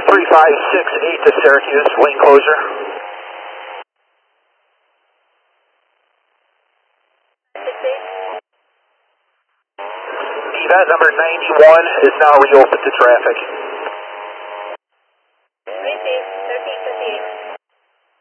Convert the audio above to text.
3568 to Syracuse, lane closure. Event number 91 is now reopened to traffic.